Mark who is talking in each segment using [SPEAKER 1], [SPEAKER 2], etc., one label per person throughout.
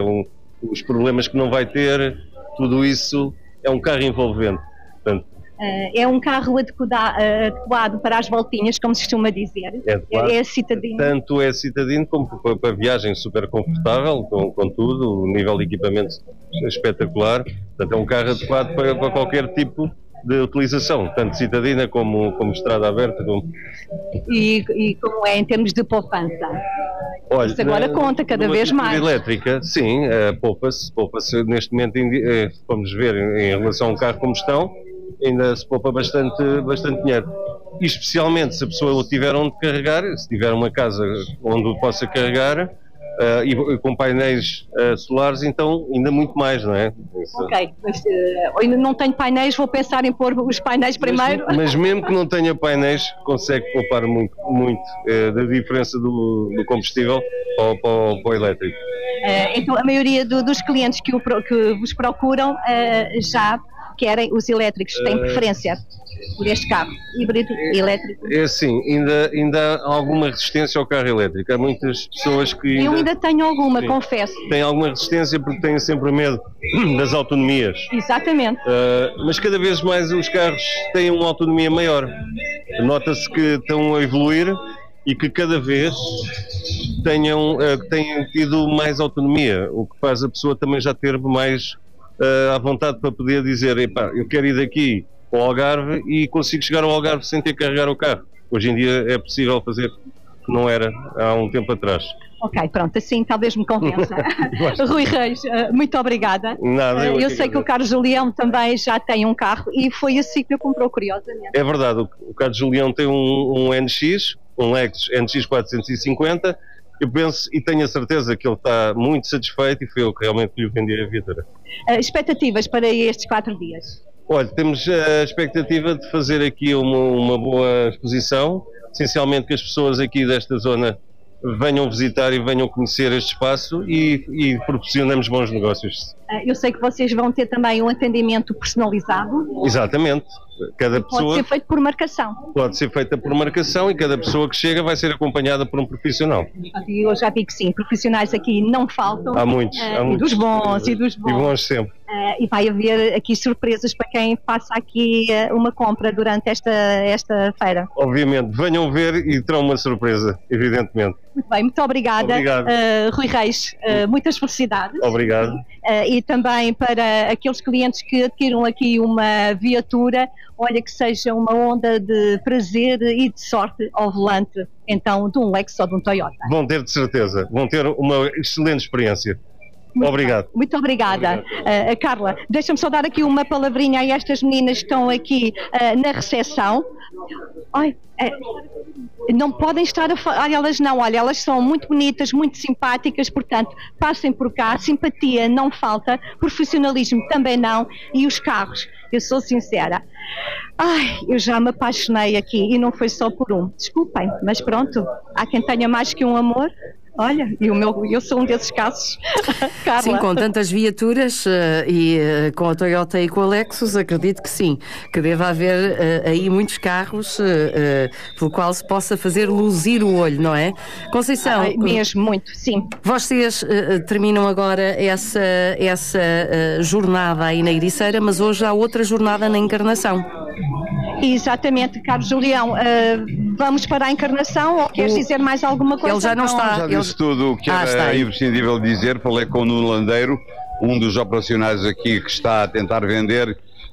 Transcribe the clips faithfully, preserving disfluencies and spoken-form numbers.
[SPEAKER 1] um, os problemas que não vai ter, tudo isso é um carro envolvente. Portanto,
[SPEAKER 2] é um carro adequado, adequado para as voltinhas, como se costuma dizer.
[SPEAKER 1] É, adequado,
[SPEAKER 2] é citadino.
[SPEAKER 1] Tanto é citadino como para, para viagem super confortável, com, com tudo, o nível de equipamento é espetacular. Portanto, é um carro adequado para, para qualquer tipo de utilização, tanto citadina como, como estrada aberta. Como...
[SPEAKER 2] E, e como é em termos de poupança?
[SPEAKER 1] Olha,
[SPEAKER 2] isso agora
[SPEAKER 1] na,
[SPEAKER 2] conta cada vez mais.
[SPEAKER 1] Elétrica, sim, uh, poupa-se, poupa-se neste momento, uh, vamos ver, em relação a um carro combustão, ainda se poupa bastante, bastante dinheiro. E especialmente se a pessoa o tiver onde carregar, se tiver uma casa onde o possa carregar, uh, e, e com painéis uh, solares, então ainda muito mais, não é? Isso.
[SPEAKER 2] Ok, mas uh, ainda não tenho painéis, vou pensar em pôr os painéis primeiro.
[SPEAKER 1] Mas, mas mesmo que não tenha painéis, consegue poupar muito, muito uh, da diferença do, do combustível para, para, para o elétrico.
[SPEAKER 2] Uh, então a maioria do, dos clientes que, o, que vos procuram uh, já querem os elétricos, têm preferência por este carro híbrido elétrico?
[SPEAKER 1] É assim, ainda, ainda há alguma resistência ao carro elétrico. Há muitas pessoas que... Ainda,
[SPEAKER 2] eu ainda tenho alguma, sim, confesso.
[SPEAKER 1] Têm alguma resistência porque têm sempre medo das autonomias.
[SPEAKER 2] Exatamente.
[SPEAKER 1] Uh, mas cada vez mais os carros têm uma autonomia maior. Nota-se que estão a evoluir e que cada vez tenham, uh, tenham tido mais autonomia, o que faz a pessoa também já ter mais... Uh, à vontade para poder dizer, epá, eu quero ir daqui ao Algarve e consigo chegar ao Algarve sem ter que carregar o carro. Hoje em dia é possível fazer, que não era há um tempo atrás.
[SPEAKER 2] Ok, pronto, assim talvez me convença. Rui Reis, muito obrigada.
[SPEAKER 1] Nada, eu
[SPEAKER 2] eu sei que o Carlos Julião também já tem um carro e foi assim que eu comprou, curiosamente.
[SPEAKER 1] É verdade, o Carlos Julião tem um, um N X, um Lexus N X quatrocentos e cinquenta. Eu penso e tenho a certeza que ele está muito satisfeito e foi eu que realmente lhe vendi a viatura.
[SPEAKER 2] Uh, expectativas para estes quatro dias?
[SPEAKER 1] Olha, temos a expectativa de fazer aqui uma, uma boa exposição, essencialmente que as pessoas aqui desta zona venham visitar e venham conhecer este espaço e, e proporcionamos bons negócios.
[SPEAKER 2] Uh, eu sei que vocês vão ter também um atendimento personalizado.
[SPEAKER 1] Exatamente. Cada pessoa
[SPEAKER 2] pode ser feito por marcação.
[SPEAKER 1] Pode ser feita por marcação e cada pessoa que chega vai ser acompanhada por um profissional.
[SPEAKER 2] E eu já vi que sim, profissionais aqui não faltam.
[SPEAKER 1] Há muitos.
[SPEAKER 2] Uh,
[SPEAKER 1] há
[SPEAKER 2] e
[SPEAKER 1] muitos.
[SPEAKER 2] dos bons, e dos bons.
[SPEAKER 1] E bons sempre.
[SPEAKER 2] Uh, e vai haver aqui surpresas para quem faça aqui uh, uma compra durante esta, esta feira.
[SPEAKER 1] Obviamente, venham ver e terão uma surpresa, evidentemente.
[SPEAKER 2] Muito bem, muito obrigada.
[SPEAKER 1] Obrigado.
[SPEAKER 2] Uh, Rui Reis, uh, muitas felicidades.
[SPEAKER 1] Obrigado.
[SPEAKER 2] Uh, e também para aqueles clientes que adquiram aqui uma viatura, olha, que seja uma onda de prazer e de sorte ao volante, então, de um Lexus ou de um Toyota.
[SPEAKER 1] Vão ter de certeza, vão ter uma excelente experiência.
[SPEAKER 2] Muito
[SPEAKER 1] Obrigado.
[SPEAKER 2] Bem. Muito obrigada. Uh, Carla, deixa-me só dar aqui uma palavrinha a estas meninas que estão aqui uh, na recepção. Ai, é, não podem estar a falar, elas não, olha, elas são muito bonitas, muito simpáticas, portanto, passem por cá, simpatia não falta, profissionalismo também não, e os carros, eu sou sincera, ai, eu já me apaixonei aqui e não foi só por um, desculpem, mas pronto, há quem tenha mais que um amor. Olha, e o meu, eu sou um desses casos. Carla.
[SPEAKER 3] Sim, com tantas viaturas uh, e uh, com a Toyota e com a Lexus, acredito que sim, que deva haver uh, aí muitos carros uh, uh, pelo qual se possa fazer luzir o olho, não é? Conceição.
[SPEAKER 2] Ai, mesmo, muito, sim.
[SPEAKER 3] Vocês uh, terminam agora essa, essa uh, jornada aí na Ericeira, mas hoje há outra jornada na Encarnação.
[SPEAKER 2] Exatamente, Carlos Julião, uh, vamos para a Encarnação ou queres dizer mais alguma coisa?
[SPEAKER 3] Ele já não está.
[SPEAKER 4] Já disse
[SPEAKER 3] Ele...
[SPEAKER 4] tudo o que
[SPEAKER 3] ah,
[SPEAKER 4] era imprescindível dizer. Falei com o Nuno Landeiro, um dos operacionais aqui que está a tentar vender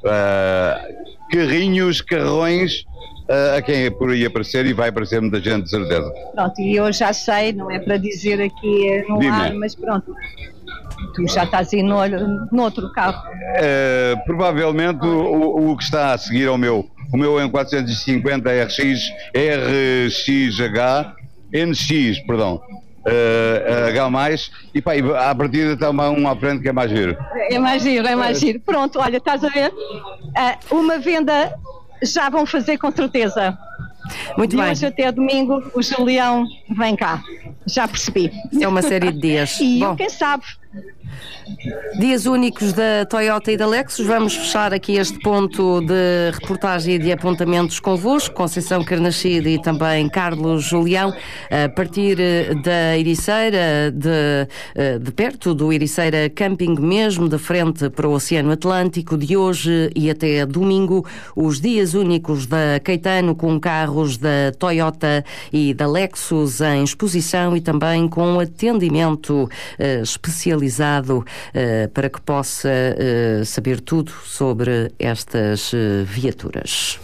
[SPEAKER 4] uh, carrinhos, carrões, uh, a quem é por aí aparecer, e vai aparecer muita gente, de certeza.
[SPEAKER 2] Pronto, e eu já sei, não é para dizer aqui no
[SPEAKER 4] Dime.
[SPEAKER 2] ar, mas pronto, tu já estás aí no, no outro carro.
[SPEAKER 4] Uh, provavelmente o, o que está a seguir ao meu, o meu M quatrocentos e cinquenta R X, R X H, N X, perdão, uh, H mais, e pá, à partida está uma, um à frente que é mais giro.
[SPEAKER 2] É mais giro, é mais giro. Pronto, olha, estás a ver? Uh, uma venda já vão fazer com certeza.
[SPEAKER 3] Muito
[SPEAKER 2] de
[SPEAKER 3] bem.
[SPEAKER 2] hoje até domingo o Julião vem cá, já percebi.
[SPEAKER 3] É uma série de dias.
[SPEAKER 2] E
[SPEAKER 3] Bom.
[SPEAKER 2] eu, quem sabe,
[SPEAKER 3] Dias únicos da Toyota e da Lexus. Vamos fechar aqui este ponto de reportagem e de apontamentos convosco, Conceição Carnachide e também Carlos Julião, a partir da Ericeira, de, de perto do Ericeira Camping mesmo, de frente para o Oceano Atlântico, de hoje e até domingo, os dias únicos da Caetano com carros da Toyota e da Lexus em exposição e também com atendimento uh, especializado uh, para que possa uh, saber tudo sobre estas uh, viaturas.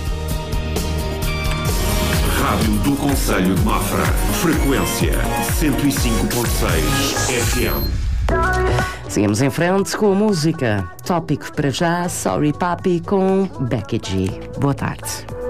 [SPEAKER 5] Rádio do Concelho de Mafra. Frequência cento e cinco ponto seis F M.
[SPEAKER 3] Seguimos em frente com a música. Tópico para já, Sorry Papi com Becky G. Boa tarde.